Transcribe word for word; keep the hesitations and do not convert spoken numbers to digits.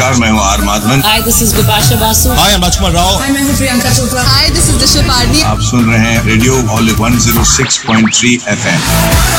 नमस्कार, मैं हूँ are Madhavan. Hi, this is Bipasha Basu. Hi, I'm Rajkumar Rao. Hi, मैं हूँ Priyanka Chopra. Hi, this is Disha Pardi. आप सुन रहे हैं radio hall one zero six point three F M.